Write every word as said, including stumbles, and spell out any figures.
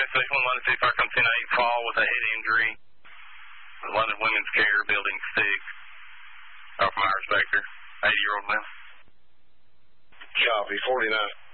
six one one, see if I come ten eight fall with a head injury. London Women's Care, Building six. Off Myers Vector, eighty-year-old man. Copy, forty-nine.